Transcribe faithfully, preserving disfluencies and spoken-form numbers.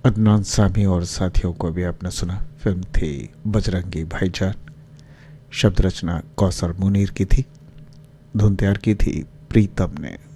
अदनान सामी और साथियों को भी आपने सुना। फिल्म थी बजरंगी भाईजान। शब्द रचना कौसर मुनीर की थी। धुन तैयार की थी प्रीतम ने।